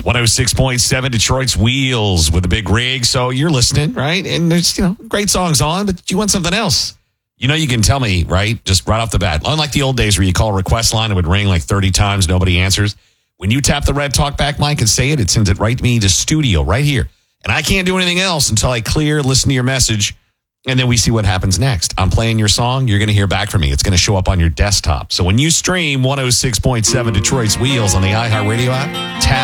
106.7 Detroit's Wheels with a big rig. So you're listening, right? And there's, great songs on, but you want something else. You can tell me, right? Just right off the bat. Unlike the old days where you call a request line, it would ring like 30 times, nobody answers. When you tap the red talkback mic and say it sends it right to me to studio right here. And I can't do anything else until I listen to your message. And then we see what happens next. I'm playing your song. You're going to hear back from me. It's going to show up on your desktop. So when you stream 106.7 Detroit's Wheels on the iHeartRadio app, tap